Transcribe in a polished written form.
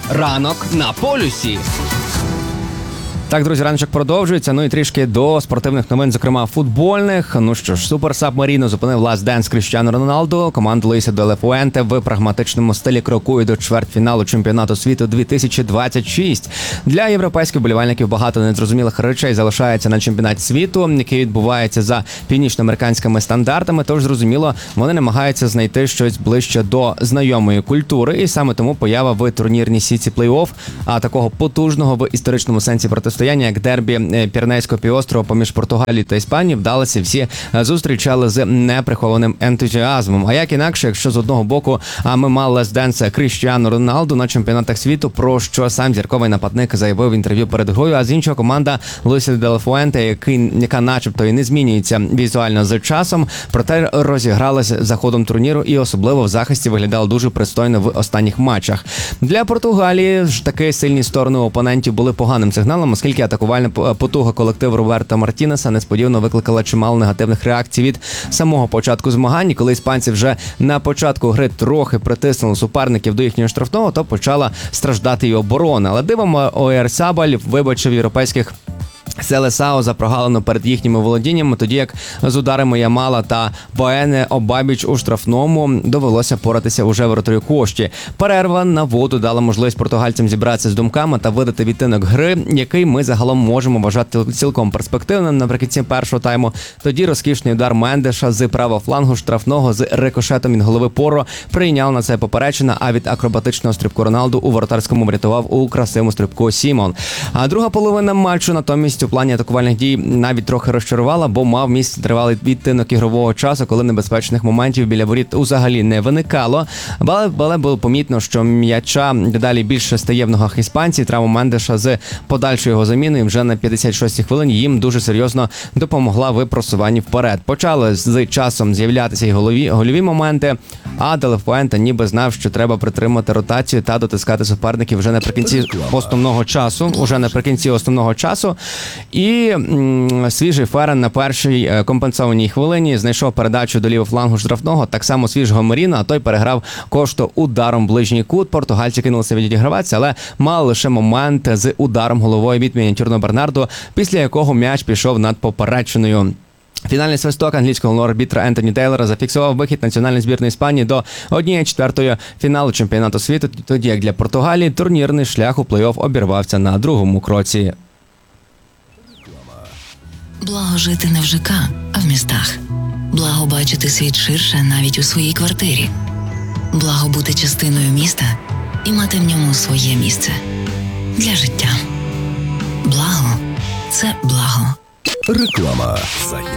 Ранок на полюсі. Так, друзі, раночок продовжується. Ну і трішки до спортивних новин, зокрема футбольних. Ну що ж, Супер Сабмаріно зупинив Last Dance Кріштіану Роналду. Команда Луїса де ла Фуенте в прагматичному стилі крокує до чвертьфіналу чемпіонату світу 2026. Для європейських вболівальників багато незрозумілих речей залишається на чемпіонаті світу, який відбувається за північноамериканськими стандартами. Тож, зрозуміло, вони намагаються знайти щось ближче до знайомої культури. І саме тому поява в турнірній сітці плей-офф, а такого потужного в історичному сенсі протистояння, як дербі Піренейського півострова поміж Португалією та Іспанією, вдалося. Всі зустрічали з неприхованим ентузіазмом. А як інакше, якщо з одного боку ми мали Last Dance Кріштіану Роналду на чемпіонатах світу, про що сам зірковий нападник заявив в інтерв'ю перед грою, а з іншого команда Луїса де ла Фуенте, яка начебто і не змінюється візуально з часом, проте розігралася за ходом турніру і особливо в захисті виглядала дуже пристойно в останніх матчах. Для Португалії ж таки сильні сторони опонентів були поганим сигналом, оскільки атакувальна потуга колективу Роберто Мартінеса несподівано викликала чимало негативних реакцій від самого початку змагань. Коли іспанці вже на початку гри трохи притиснули суперників до їхнього штрафного, то почала страждати і оборона. Але дивом Ойярсабаль вибачив європейських Селесао за прогалину перед їхніми володіннями, тоді як з ударами Ямала та Боене обабіч у штрафному довелося поратися уже воротарю Кошті. Перерва на воду дала можливість португальцям зібратися з думками та видати відтинок гри, який ми загалом можемо вважати цілком перспективним. Наприкінці першого тайму тоді розкішний удар Мендеша з правого флангу штрафного з рикошетом від голови Поро прийняв на це поперечина, а від акробатичного стрибку Роналду у воротарському врятував у красивому стрибку Сімон. А друга половина матчу натомість у плані атакувальних дій навіть трохи розчарувала, бо мав місце тривалий відтинок ігрового часу, коли небезпечних моментів біля воріт взагалі не виникало. Але було помітно, що м'яча дедалі більше стає в ногах іспанців. Травма Мендеша з подальшою його заміною вже на 56-й хвилині їм дуже серйозно допомогла в просуванні вперед. Почали з часом з'являтися і гольові моменти, а де ла Фуенте ніби знав, що треба притримати ротацію та дотискати суперників вже наприкінці основного часу. І свіжий Ферран на першій компенсованій хвилині знайшов передачу до лівого флангу штрафного, так само свіжого Меріно, а той переграв Кошту ударом в ближній кут. Португальці кинулися відіграватися, але мали лише момент з ударом головою від мініатюрного Бернардо, після якого м'яч пішов над поперечиною. Фінальний свисток англійського арбітра Ентоні Тейлора зафіксував вихід національної збірної Іспанії до 1/4 фіналу чемпіонату світу, тоді як для Португалії турнірний шлях у плей-офф обірвався на другому кроці. Благо жити не в ЖК, а в містах. Благо бачити світ ширше навіть у своїй квартирі. Благо бути частиною міста і мати в ньому своє місце. Для життя. Благо – це благо. Реклама. Захід